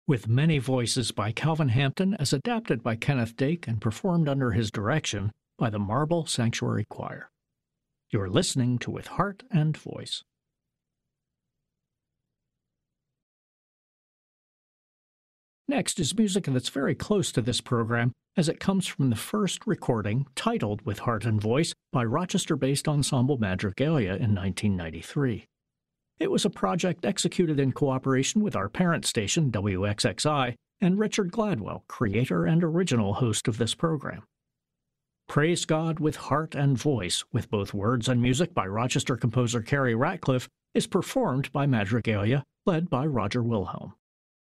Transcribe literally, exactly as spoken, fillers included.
with many voices by Calvin Hampton as adapted by Kenneth Dake and performed under his direction by the Marble Sanctuary Choir. You're listening to With Heart and Voice. Next is music that's very close to this program, as it comes from the first recording, titled With Heart and Voice, by Rochester-based ensemble Madrigalia in nineteen ninety-three. It was a project executed in cooperation with our parent station, W X X I, and Richard Gladwell, creator and original host of this program. Praise God with Heart and Voice, with both words and music by Rochester composer Carrie Ratcliffe, is performed by Madrigalia, led by Roger Wilhelm.